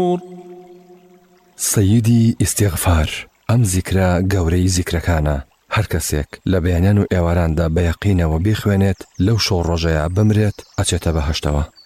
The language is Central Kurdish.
سەییدی ئیستیغفار ئەم زیکرە گەورەی زیکرەکانە. هەر کەسێک لە بەیانیان و ئێواراندا بە یەقینەوە بیخوێنێت لەو شەو ڕۆژەیە بمرێت ئەچێتە بەهەشتەوە.